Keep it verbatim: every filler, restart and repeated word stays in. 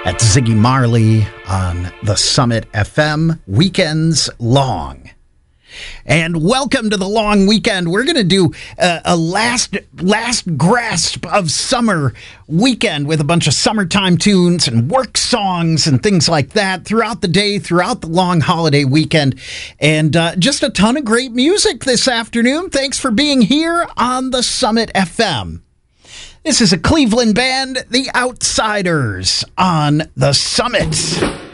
at Ziggy Marley on the Summit F M, weekends long. And welcome to the long weekend. We're going to do a, a last last grasp of summer weekend with a bunch of summertime tunes and work songs and things like that throughout the day, throughout the long holiday weekend. And uh, just a ton of great music this afternoon. Thanks for being here on the Summit F M. This is a Cleveland band, The Outsiders, on the Summit.